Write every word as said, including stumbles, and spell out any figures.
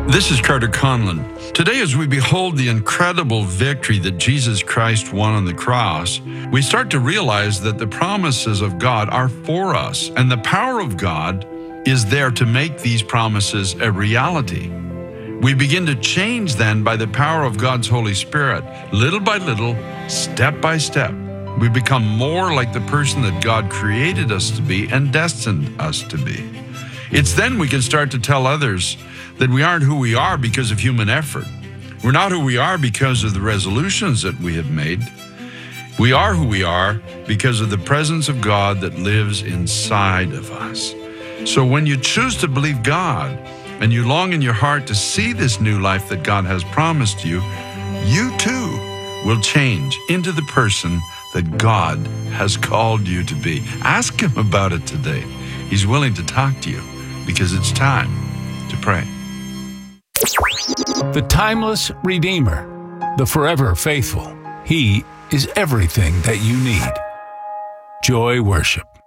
This is Carter Conlon. Today, as we behold the incredible victory that Jesus Christ won on the cross, we start to realize that the promises of God are for us, and the power of God is there to make these promises a reality. We begin to change then by the power of God's Holy Spirit. Little by little, step by step, we become more like the person that God created us to be and destined us to be. It's then we can start to tell others that we aren't who we are because of human effort. We're not who we are because of the resolutions that we have made. We are who we are because of the presence of God that lives inside of us. So when you choose to believe God and you long in your heart to see this new life that God has promised you, you too will change into the person that God has called you to be. Ask Him about it today. He's willing to talk to you because it's time to pray. The timeless Redeemer, the forever faithful. He is everything that you need. Joy Worship.